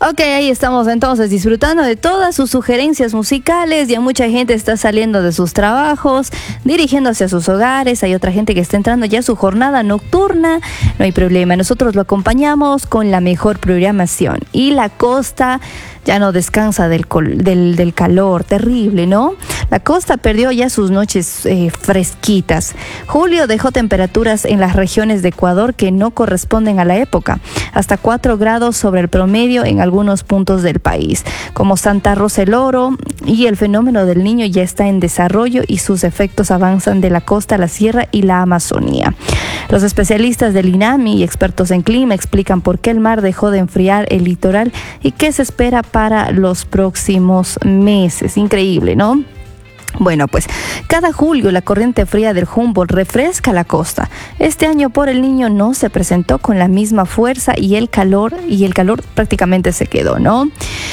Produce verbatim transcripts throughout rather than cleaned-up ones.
Ok, ahí estamos entonces disfrutando de todas sus sugerencias musicales. Ya mucha gente está saliendo de sus trabajos, dirigiéndose a sus hogares. Hay otra gente que está entrando ya a su jornada nocturna. No hay problema, nosotros lo acompañamos con la mejor programación. Y la costa ya no descansa del, col- del, del calor terrible, ¿no? La costa perdió ya sus noches eh, fresquitas. Julio dejó temperaturas en las regiones de Ecuador que no corresponden a la época, hasta cuatro grados sobre el promedio en algunos puntos del país, como Santa Rosa el Oro, y el fenómeno del Niño ya está en desarrollo y sus efectos avanzan de la costa a la sierra y la Amazonía. Los especialistas del INAMI y expertos en clima explican por qué el mar dejó de enfriar el litoral y qué se espera para los próximos meses. Increíble, ¿no? Bueno, pues cada julio la corriente fría del Humboldt refresca la costa. Este año por el Niño no se presentó con la misma fuerza y el calor, y el calor prácticamente se quedó, ¿no?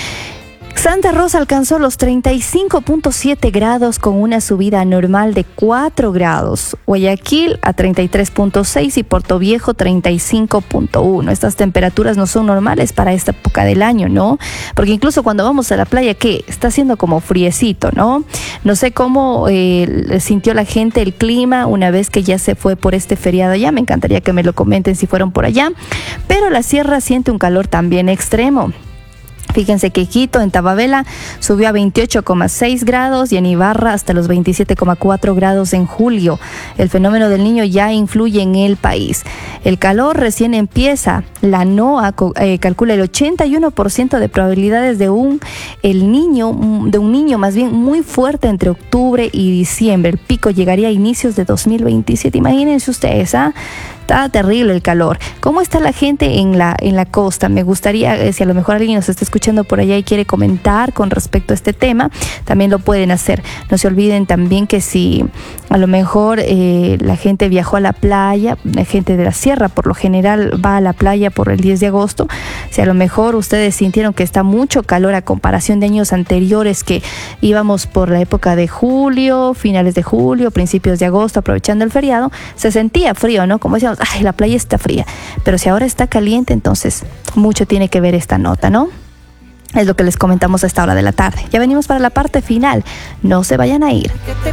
Santa Rosa alcanzó los treinta y cinco punto siete grados con una subida normal de cuatro grados. Guayaquil a treinta y tres punto seis y Puerto Viejo treinta y cinco punto uno. Estas temperaturas no son normales para esta época del año, ¿no? Porque incluso cuando vamos a la playa, ¿qué? Está haciendo como friecito, ¿no? No sé cómo eh, sintió la gente el clima una vez que ya se fue por este feriado allá. Me encantaría que me lo comenten si fueron por allá. Pero la sierra siente un calor también extremo. Fíjense que Quito, en Tababela, subió a veintiocho coma seis grados y en Ibarra hasta los veintisiete coma cuatro grados en julio. El fenómeno del Niño ya influye en el país. El calor recién empieza. La NOAA eh, calcula el ochenta y uno por ciento de probabilidades de un, el niño, de un niño más bien muy fuerte entre octubre y diciembre. El pico llegaría a inicios de dos mil veintisiete. Imagínense ustedes, ¿ah? Está terrible el calor. ¿Cómo está la gente en la, en la costa? Me gustaría, eh, si a lo mejor alguien nos está escuchando por allá y quiere comentar con respecto a este tema, también lo pueden hacer. No se olviden también que si a lo mejor eh, la gente viajó a la playa, la gente de la sierra por lo general va a la playa por el diez de agosto, si a lo mejor ustedes sintieron que está mucho calor a comparación de años anteriores que íbamos por la época de julio, finales de julio, principios de agosto, aprovechando el feriado, se sentía frío, ¿no? Como decíamos, ay, la playa está fría, pero si ahora está caliente, entonces mucho tiene que ver esta nota, ¿no? Es lo que les comentamos a esta hora de la tarde. Ya venimos para la parte final, no se vayan a ir.